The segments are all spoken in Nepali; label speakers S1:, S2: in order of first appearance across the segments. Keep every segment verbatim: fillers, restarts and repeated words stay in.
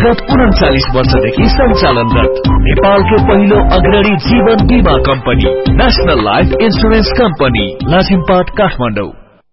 S1: विगत उन्चालीस वर्षदेखि सञ्चालनरत नेपालको पहिलो अग्रणी जीवन बीमा company national life insurance company Lazimpat Kathmandu.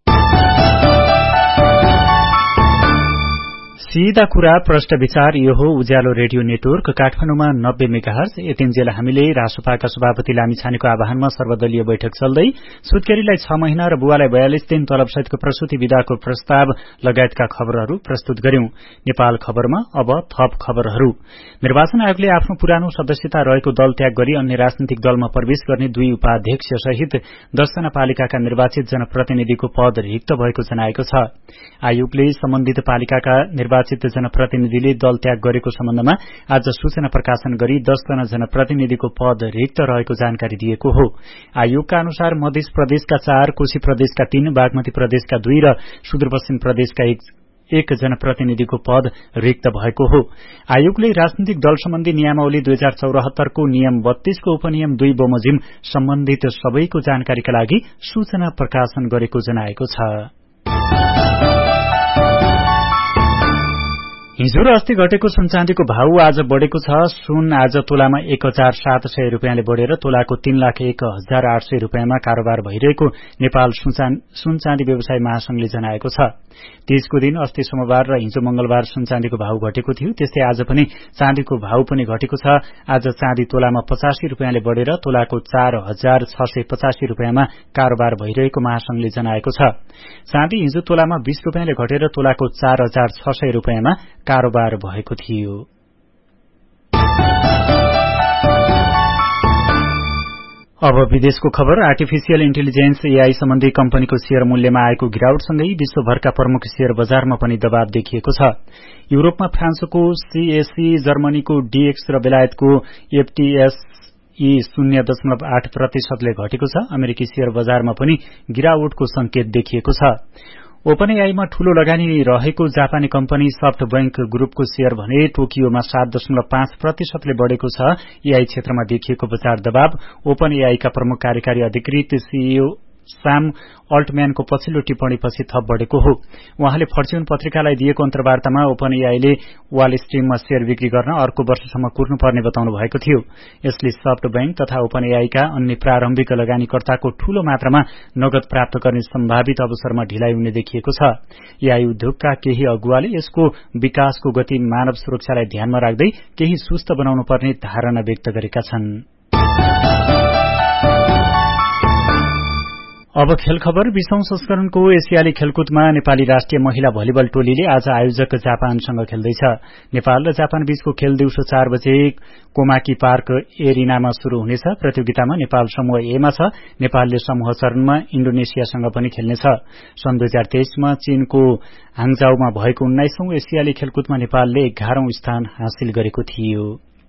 S2: सीधा कुरा प्रश्न विचार यो हो उज्यालो रेडियो नेटवर्क काठमाडौँमा नब्बे मेगाहर्ज। यतिन्जेल हामीले रासोपाका सभापति लामिछानेको आह्वानमा सर्वदलीय बैठक चल्दै सुत्केरीलाई छ महिना र बुवालाई बयालिस दिन तलबसहितको प्रसूति विधाको प्रस्ताव लगायतका खबरहरू प्रस्तुत गर्यौं। नेपाल खबरमा अब थप खबरहरू। निर्वाचन आयोगले आफ्नो पुरानो सदस्यता रहेको दल त्याग गरी अन्य राजनीतिक दलमा प्रवेश गर्ने दुई उपाध्यक्ष सहित दसजना पालिकाका निर्वाचित जनप्रतिनिधिको पद रिक्त भएको जनाएको छ। आयोगले सम्बन्धित पालिकाका निर्वाचित जनप्रतिनिधिले दल त्याग गरेको सम्बन्धमा आज सूचना प्रकाशन गरी दसजना जनप्रतिनिधिको पद रिक्त रहेको जानकारी दिएको हो। आयोगका अनुसार मध्य प्रदेशका चार, कोशी प्रदेशका तीन, बागमती प्रदेशका दुई र सुदूरपश्चिम प्रदेशका एक एक जनप्रतिनिधिको पद रिक्त भएको हो। आयोगले राजनीतिक दल सम्बन्धी नियमावली दुई हजार चौरात्तरको नियम बत्तीसको उपनियम दुई बमोजिम सम्बन्धित सबैको जानकारीका लागि सूचना प्रकाशन गरेको जनाएको छ। हिजो र अस्ति घटेको सुन चाँदीको भाव आज बढ़ेको छ। सुन आज तोलामा एक हजार सात सय रूपियाँले बढ़ेर तोलाको तीन लाख एक हजार आठ सय रूपियाँमा कारोबार भइरहेको नेपाल सुन चाँदी व्यवसाय महासंघले जनाएको छ। तीजको दिन अस्ति सोमबार र हिजो मंगलबार सुन चाँदीको भाव घटेको थियो। त्यस्तै आज पनि चाँदीको भाव पनि घटेको छ। आज चाँदी तोलामा पचासी रूपियाँले बढ़ेर तोलाको चार हजार छ सय पचासी रूपियाँमा कारोबार भइरहेको महासंघले जनाएको छ। चाँदी हिजो तोलामा बीस रूपियाँले घटेर तोलाको चार हजार छ सय रूपियाँमा कारोबार भएको थियो। अब विदेशको खबर। आर्टिफिशियल इन्टेलिजेन्स एआई सम्बन्धी कम्पनीको शेयर मूल्यमा आएको गिरावटसँगै विश्वभरका प्रमुख शेयर बजारमा पनि दबाव देखिएको छ। युरोपमा फ्रान्सको सीएसी, जर्मनीको डीएक्स र बेलायतको एफटीएसई शून्य दशमलव आठ प्रतिशतले घटेको छ। अमेरिकी शेयर बजारमा पनि गिरावटको संकेत देखिएको छ। ओपन एआईमा ठूलो लगानी रहेको जापानी कम्पनी सफ्ट बैंक ग्रुपको शेयर भने टोकियोमा सात दशमलव पाँच प्रतिशतले बढ़ेको छ। एआई क्षेत्रमा देखिएको बजार दबाव ओपन एआईका प्रमुख कार्यकारी अधिकृत सीईओ साम अल्टम्यानको पछिल्लो टिप्पणीपछि थप बढ़ेको हो। उहाँले फर्च्यून पत्रिकालाई दिएको अन्तर्वार्तामा ओपन एआईले वाल स्ट्रीममा शेयर बिक्री गर्न अर्को वर्षसम्म कुर्नुपर्ने बताउनु भएको थियो। यसले सफ्ट बैंक तथा ओपन एआईका अन्य प्रारम्भिक लगानीकर्ताको ठूलो मात्रामा नगद प्राप्त गर्ने सम्भावित अवसरमा ढिलाइ हुने देखिएको छ। एआई उद्योगका केही अगुवाले यसको विकासको गति मानव सुरक्षालाई ध्यानमा राख्दै केही सुस्त बनाउनु पर्ने धारणा व्यक्त गरेका छन्। अब खेल खबर। बीसौं संस्करणको एसियाली खेलकुदमा नेपाली राष्ट्रिय महिला भलिबल टोलीले आज आयोजक जापानसँग खेल्दैछ। नेपाल र जापान बीचको खेल दिउँसो चार बजे कोमाकी पार्क एरिनामा शुरू हुनेछ। प्रतियोगितामा नेपाल समूह एमा छ। नेपालले समूह चरणमा इण्डोनेसियासँग पनि खेल्नेछ। सन् दुई हजार तेइसमा चीनको हाङजाउमा भएको उन्नाइसौं एसियाली खेलकुदमा नेपालले एघारौं स्थान हासिल गरेको थियो।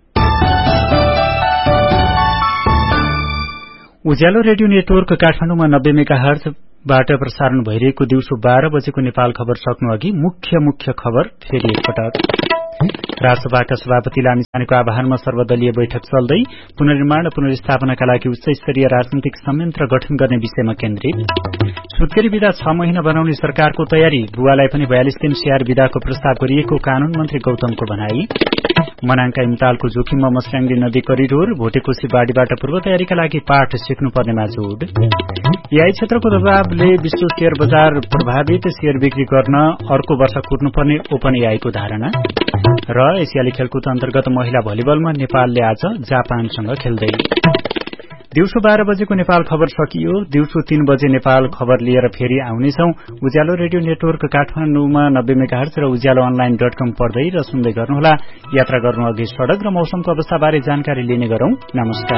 S2: उज्यालो रेडियो नेटवर्क काठमाडौँमा नब्बे मेगाहर्जबाट प्रसारण भइरहेको दिउँसो बाह्र बजेको नेपाल खबर सक्नु अघि मुख्य मुख्य खबर फेरि एकपटक। राष्ट्रसभाका सभापति लामिछानेको आह्वानमा सर्वदलीय बैठक चल्दै पुनर्निर्माण र पुनर्स्थापनाका लागि उच्च स्तरीय राजनीतिक संयन्त्र गठन गर्ने विषयमा केन्द्रित। सुत्केरी विधा छ महिना बनाउने सरकारको तयारी। बुवालाई पनि बयालिस दिन स्याहार विधाको प्रस्ताव गरिएको कानून मन्त्री गौतमको भनाई। मनाङका इम्तालको जोखिममा मस्याङदी नदी करिडोर। भोटेकोशी बाढ़ीबाट पूर्व तयारीका लागि पाठ सिक्नुपर्नेमा जोड़। एआई क्षेत्रको दबावले विश्व शेयर बजार प्रभावित। शेयर बिक्री गर्न अर्को वर्ष कुर्नुपर्ने ओपन एआईको धारणा। र एसियाली खेलकुद अन्तर्गत महिला भलिबलमा नेपालले आज जापानसँग खेल्दै। दिउँसो बाह्र बजेको नेपाल खबर सकियो। दिउँसो तीन बजे नेपाल खबर लिएर फेरि आउनेछौं। उज्यालो रेडियो नेटवर्क काठमाडौँमा नब्बे मेगाहर्ज र उज्यालो अनलाइन डट कम पढ्दै र सुन्दै गर्नुहोला। यात्रा गर्नु अघि सड़क र मौसमको अवस्थाबारे जानकारी लिने गरौं। नमस्कार।